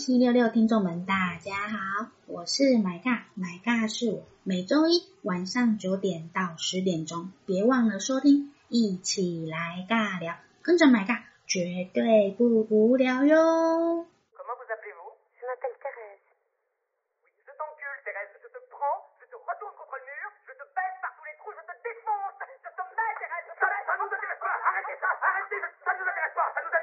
1766听众们，大家好，我是买尬，买尬是我，每周一晚上9点到10点钟，别忘了收听，一起来尬聊，跟着买尬，绝对不无聊哟。 Comment vous appelez-vous? Je m'appelle Thérèse. Oui, je t'encule, Thérèse. Je te prends, je te retourne contre le mur, je te baisse par tous les trous, je te défonce. Je te mets, Thérèse. Ça ne nous intéresse pas. Arrêtez ça. Arrêtez. Ça ne nous intéresse pas. Ça nous intéresse